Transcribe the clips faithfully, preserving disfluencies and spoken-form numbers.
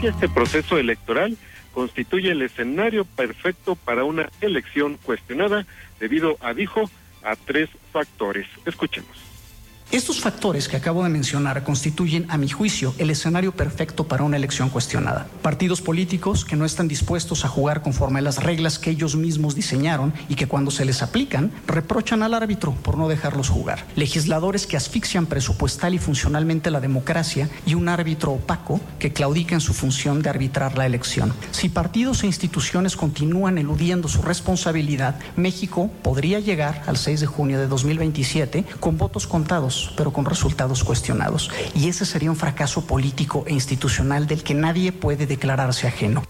que este proceso electoral constituye el escenario perfecto para una elección cuestionada debido a, dijo, a tres factores. Escuchemos. Estos factores que acabo de mencionar constituyen, a mi juicio, el escenario perfecto para una elección cuestionada. Partidos políticos que no están dispuestos a jugar conforme a las reglas que ellos mismos diseñaron y que cuando se les aplican, reprochan al árbitro por no dejarlos jugar. Legisladores que asfixian presupuestal y funcionalmente la democracia y un árbitro opaco que claudica en su función de arbitrar la elección. Si partidos e instituciones continúan eludiendo su responsabilidad, México podría llegar al seis de junio de dos mil veintisiete con votos contados, pero con resultados cuestionados. Y ese sería un fracaso político e institucional del que nadie puede declararse ajeno.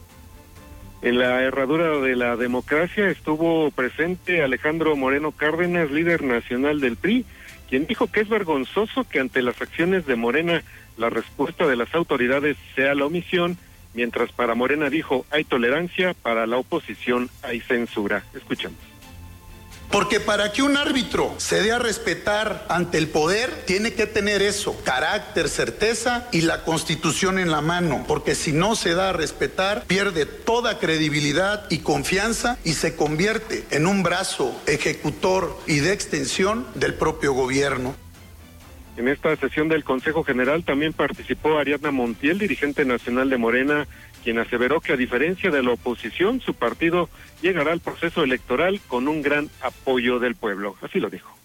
En la herradura de la democracia estuvo presente Alejandro Moreno Cárdenas, líder nacional del P R I, quien dijo que es vergonzoso que ante las acciones de Morena la respuesta de las autoridades sea la omisión, mientras para Morena dijo hay tolerancia, para la oposición hay censura. Escuchamos. Porque para que un árbitro se dé a respetar ante el poder, tiene que tener eso, carácter, certeza y la Constitución en la mano. Porque si no se da a respetar, pierde toda credibilidad y confianza y se convierte en un brazo ejecutor y de extensión del propio gobierno. En esta sesión del Consejo General también participó Ariadna Montiel, dirigente nacional de Morena, quien aseveró que a diferencia de la oposición, su partido llegará al proceso electoral con un gran apoyo del pueblo. Así lo dijo.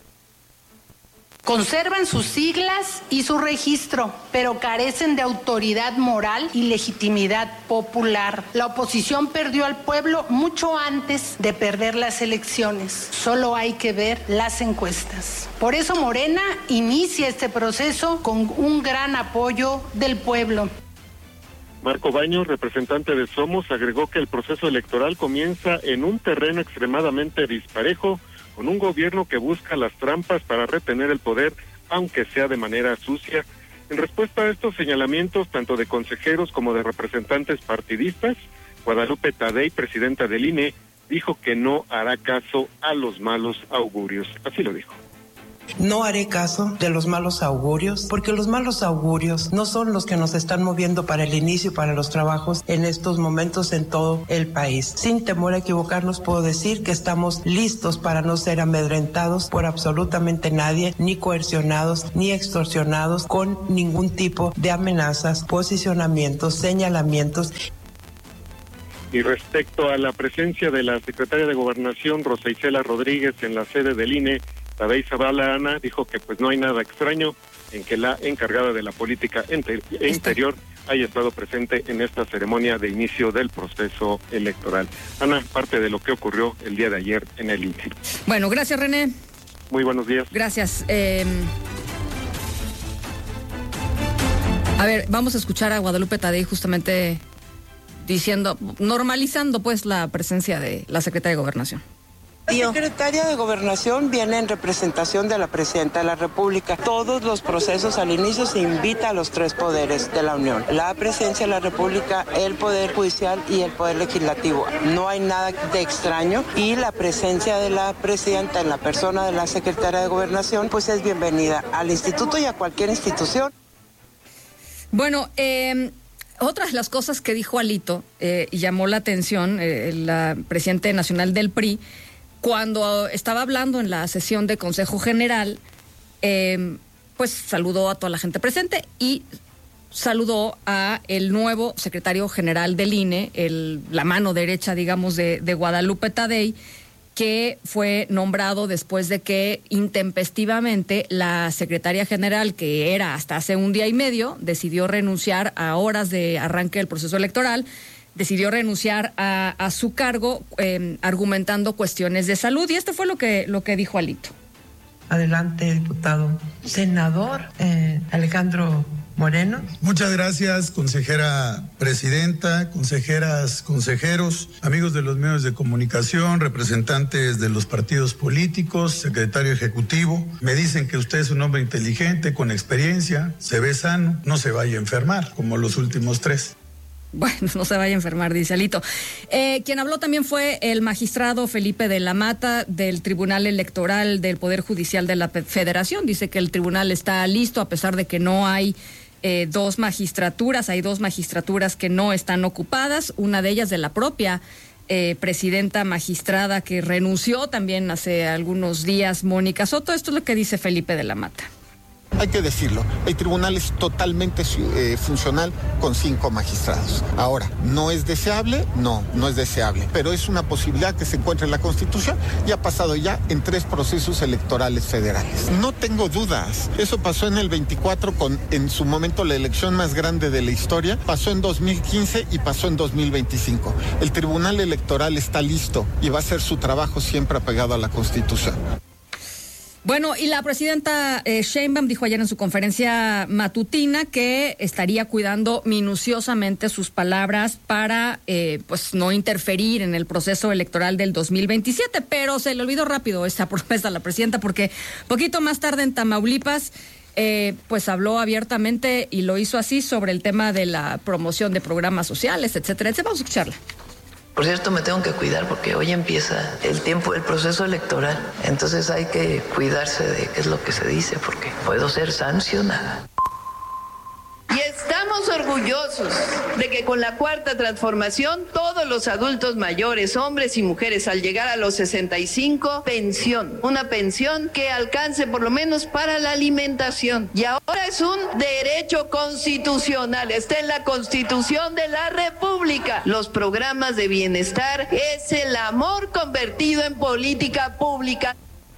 Conservan sus siglas y su registro, pero carecen de autoridad moral y legitimidad popular. La oposición perdió al pueblo mucho antes de perder las elecciones. Solo hay que ver las encuestas. Por eso Morena inicia este proceso con un gran apoyo del pueblo. Marco Baños, representante de Somos, agregó que el proceso electoral comienza en un terreno extremadamente disparejo, con un gobierno que busca las trampas para retener el poder, aunque sea de manera sucia. En respuesta a estos señalamientos, tanto de consejeros como de representantes partidistas, Guadalupe Tadei, presidenta del I N E, dijo que no hará caso a los malos augurios. Así lo dijo. No haré caso de los malos augurios, porque los malos augurios no son los que nos están moviendo para el inicio, para los trabajos en estos momentos en todo el país. Sin temor a equivocarnos, puedo decir que estamos listos para no ser amedrentados por absolutamente nadie, ni coercionados, ni extorsionados con ningún tipo de amenazas, posicionamientos, señalamientos. Y respecto a la presencia de la secretaria de Gobernación, Rosa Isela Rodríguez, en la sede del I N E, Tadei Zavala Ana dijo que pues no hay nada extraño en que la encargada de la política enter- interior haya estado presente en esta ceremonia de inicio del proceso electoral. Ana, parte de lo que ocurrió el día de ayer en el I N E. Bueno, gracias, René. Muy buenos días. Gracias. Eh... A ver, vamos a escuchar a Guadalupe Tadei justamente diciendo, normalizando pues la presencia de la secretaria de Gobernación. La secretaria de Gobernación viene en representación de la Presidenta de la República. Todos los procesos al inicio se invita a los tres poderes de la Unión: la Presidencia de la República, el Poder Judicial y el Poder Legislativo. No hay nada de extraño y la presencia de la Presidenta en la persona de la Secretaria de Gobernación pues es bienvenida al Instituto y a cualquier institución. Bueno, eh... otra de las cosas que dijo Alito eh, y llamó la atención eh, la presidenta nacional del P R I, cuando estaba hablando en la sesión de Consejo General, eh, pues saludó a toda la gente presente y saludó a el nuevo secretario general del I N E, el, la mano derecha, digamos, de, de Guadalupe Tadei, que fue nombrado después de que intempestivamente la secretaria general, que era hasta hace un día y medio, decidió renunciar a horas de arranque del proceso electoral, decidió renunciar a, a su cargo eh, argumentando cuestiones de salud, y esto fue lo que, lo que dijo Alito. Adelante, diputado. Senador eh, Alejandro Moreno. Muchas gracias, consejera presidenta, consejeras, consejeros, amigos de los medios de comunicación, representantes de los partidos políticos, secretario ejecutivo. Me dicen que usted es un hombre inteligente, con experiencia, se ve sano, no se vaya a enfermar, como los últimos tres. Bueno, no se vaya a enfermar, dice Alito. Eh, quien habló también fue el magistrado Felipe de la Mata del Tribunal Electoral del Poder Judicial de la Federación. Dice que el tribunal está listo a pesar de que no hay eh, dos magistraturas. Hay dos magistraturas que no están ocupadas, una de ellas de la propia eh, presidenta magistrada que renunció también hace algunos días, Mónica Soto. Esto es lo que dice Felipe de la Mata. Hay que decirlo, el tribunal es totalmente eh, funcional con cinco magistrados. Ahora, ¿no es deseable? No, no es deseable, pero es una posibilidad que se encuentre en la Constitución y ha pasado ya en tres procesos electorales federales. No tengo dudas, eso pasó en el veinticuatro con, en su momento, la elección más grande de la historia, pasó en dos mil quince y pasó en dos mil veinticinco. El tribunal electoral está listo y va a hacer su trabajo siempre apegado a la Constitución. Bueno, y la presidenta eh, Sheinbaum dijo ayer en su conferencia matutina que estaría cuidando minuciosamente sus palabras para eh, pues no interferir en el proceso electoral del dos mil veintisiete, pero se le olvidó rápido esa promesa a la presidenta porque poquito más tarde en Tamaulipas eh, pues habló abiertamente y lo hizo así sobre el tema de la promoción de programas sociales, etcétera, etcétera. Vamos a escucharla. Por cierto, me tengo que cuidar porque hoy empieza el tiempo, el proceso electoral. Entonces hay que cuidarse de qué es lo que se dice porque puedo ser sancionada. Y estamos orgullosos de que con la cuarta transformación todos los adultos mayores, hombres y mujeres, al llegar a los sesenta y cinco, pensión, una pensión que alcance por lo menos para la alimentación. Y ahora es un derecho constitucional, está en la Constitución de la República. Los programas de bienestar es el amor convertido en política pública.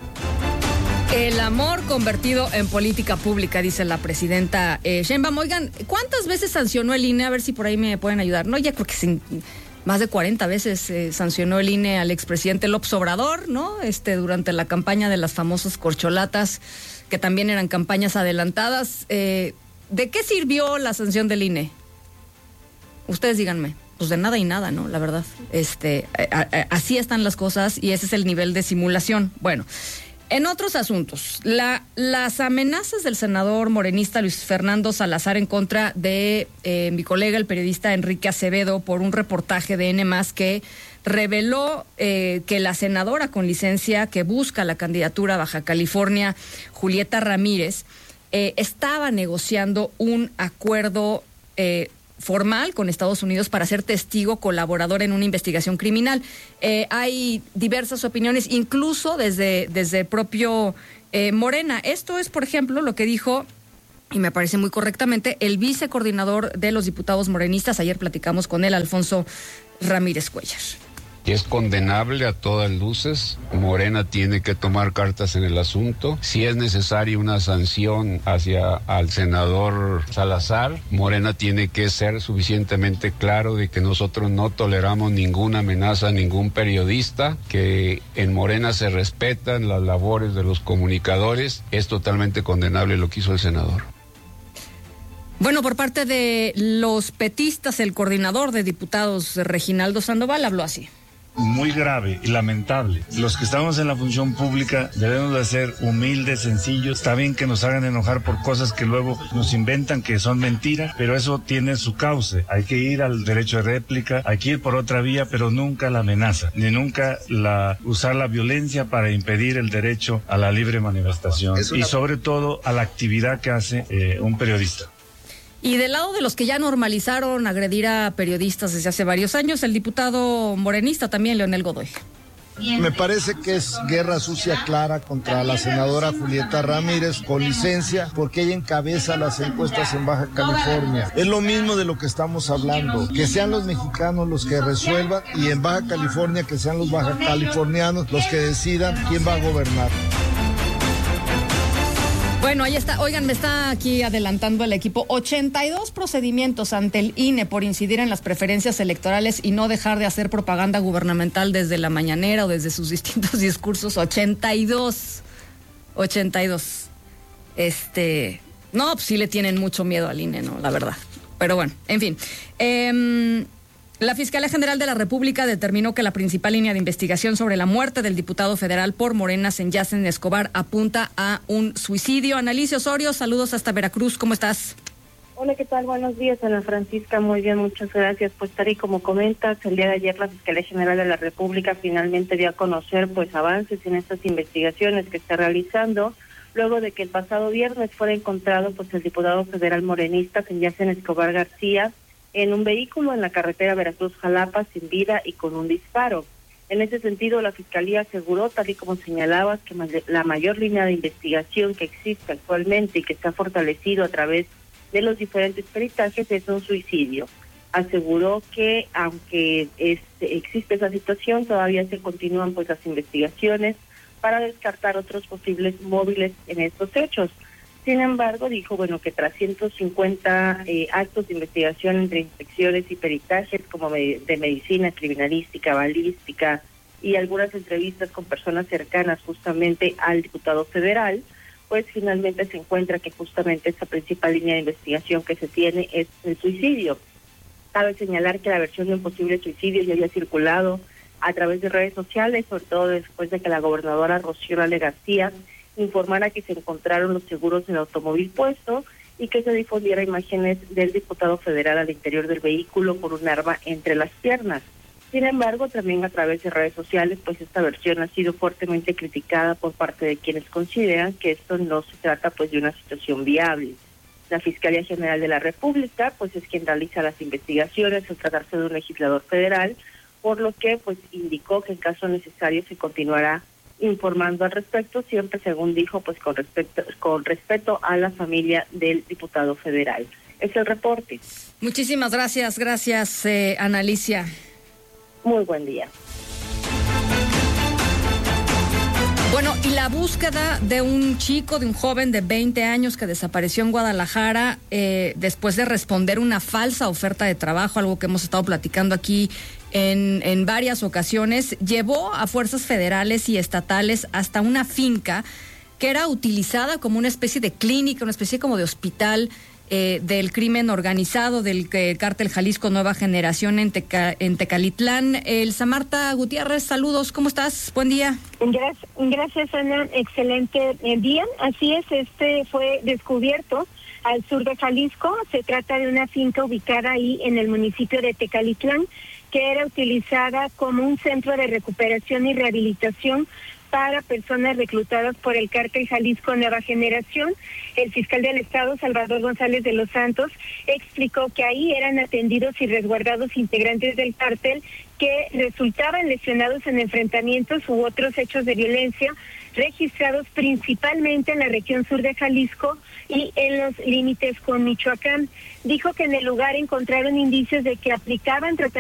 El amor convertido en política pública, dice la presidenta eh, Sheinbaum. Oigan, ¿cuántas veces sancionó el I N E? A ver si por ahí me pueden ayudar. No, ya creo que sin, más de cuarenta veces eh, sancionó el I N E al expresidente López Obrador, ¿no? Este, durante la campaña de las famosas corcholatas, que también eran campañas adelantadas. Eh, ¿De qué sirvió la sanción del I N E? Ustedes díganme. Pues de nada y nada, ¿no? La verdad. Este, a, a, así están las cosas y ese es el nivel de simulación. Bueno. En otros asuntos, la, las amenazas del senador morenista Luis Fernando Salazar en contra de eh, mi colega, el periodista Enrique Acevedo, por un reportaje de N más que reveló eh, que la senadora con licencia que busca la candidatura a Baja California, Julieta Ramírez, eh, estaba negociando un acuerdo eh, formal con Estados Unidos para ser testigo colaborador en una investigación criminal. Eh, hay diversas opiniones, incluso desde, desde propio eh, Morena. Esto es, por ejemplo, lo que dijo, y me parece muy correctamente, el vicecoordinador de los diputados morenistas. Ayer platicamos con él, Alfonso Ramírez Cuellar. Y es condenable a todas luces. Morena tiene que tomar cartas en el asunto. Si es necesaria una sanción hacia al senador Salazar, Morena tiene que ser suficientemente claro de que nosotros no toleramos ninguna amenaza a ningún periodista, que en Morena se respetan las labores de los comunicadores. Es totalmente condenable lo que hizo el senador. Bueno, por parte de los petistas, el coordinador de diputados, Reginaldo Sandoval, habló así. Muy grave y lamentable. Los que estamos en la función pública debemos de ser humildes, sencillos. Está bien que nos hagan enojar por cosas que luego nos inventan que son mentiras, pero eso tiene su cauce. Hay que ir al derecho de réplica, hay que ir por otra vía, pero nunca la amenaza, ni nunca la usar la violencia para impedir el derecho a la libre manifestación una... y sobre todo a la actividad que hace eh, un periodista. Y del lado de los que ya normalizaron agredir a periodistas desde hace varios años, el diputado morenista también, Leonel Godoy. Me parece que es guerra sucia clara contra la senadora Julieta Ramírez con licencia, porque ella encabeza las encuestas en Baja California. Es lo mismo de lo que estamos hablando, que sean los mexicanos los que resuelvan y en Baja California que sean los baja californianos los que decidan quién va a gobernar. Bueno, ahí está. Oigan, me está aquí adelantando el equipo. ochenta y dos procedimientos ante el I N E por incidir en las preferencias electorales y no dejar de hacer propaganda gubernamental desde la mañanera o desde sus distintos discursos. ochenta y dos. ochenta y dos. Este. No, pues sí le tienen mucho miedo al I N E, ¿no? La verdad. Pero bueno, en fin. Eh, La Fiscalía General de la República determinó que la principal línea de investigación sobre la muerte del diputado federal por Morena, Senyacen Escobar, apunta a un suicidio. Analicia Osorio, saludos hasta Veracruz, ¿cómo estás? Hola, ¿qué tal? Buenos días, Ana Francisca. Muy bien, muchas gracias. Pues tal y como comentas, el día de ayer la Fiscalía General de la República finalmente dio a conocer pues avances en estas investigaciones que está realizando luego de que el pasado viernes fuera encontrado pues el diputado federal morenista Senyacen Escobar García en un vehículo en la carretera Veracruz-Jalapa sin vida y con un disparo. En ese sentido, la Fiscalía aseguró, tal y como señalabas, que la mayor línea de investigación que existe actualmente y que está fortalecido a través de los diferentes peritajes es un suicidio. Aseguró que aunque este, existe esa situación, todavía se continúan pues las investigaciones para descartar otros posibles móviles en estos hechos. Sin embargo, dijo bueno que tras ciento cincuenta eh, actos de investigación entre inspecciones y peritajes como de, de medicina, criminalística, balística y algunas entrevistas con personas cercanas justamente al diputado federal, pues finalmente se encuentra que justamente esta principal línea de investigación que se tiene es el suicidio. Cabe señalar que la versión de un posible suicidio ya había circulado a través de redes sociales, sobre todo después de que la gobernadora Rocío Nale García informara que se encontraron los seguros en el automóvil puesto y que se difundiera imágenes del diputado federal al interior del vehículo con un arma entre las piernas. Sin embargo, también a través de redes sociales, pues esta versión ha sido fuertemente criticada por parte de quienes consideran que esto no se trata pues de una situación viable. La Fiscalía General de la República, pues es quien realiza las investigaciones al tratarse de un legislador federal, por lo que pues indicó que en caso necesario se continuará informando al respecto, siempre según dijo, pues con respecto con respeto a la familia del diputado federal. Es el reporte. Muchísimas gracias, gracias eh, Ana Alicia. Muy buen día. Bueno, y la búsqueda de un chico, de un joven de veinte años que desapareció en Guadalajara eh, después de responder una falsa oferta de trabajo, algo que hemos estado platicando aquí en, en varias ocasiones, llevó a fuerzas federales y estatales hasta una finca que era utilizada como una especie de clínica, una especie como de hospital eh, del crimen organizado, del eh, cártel Jalisco Nueva Generación en, Teca, en Tecalitlán. Elsa Marta Gutiérrez, saludos, ¿cómo estás? Buen día. Gracias, gracias Ana, excelente día. Así es, este fue descubierto al sur de Jalisco. Se trata de una finca ubicada ahí en el municipio de Tecalitlán, que era utilizada como un centro de recuperación y rehabilitación para personas reclutadas por el cártel Jalisco Nueva Generación. El fiscal del Estado, Salvador González de los Santos, explicó que ahí eran atendidos y resguardados integrantes del cártel que resultaban lesionados en enfrentamientos u otros hechos de violencia registrados principalmente en la región sur de Jalisco y en los límites con Michoacán. Dijo que en el lugar encontraron indicios de que aplicaban tratamientos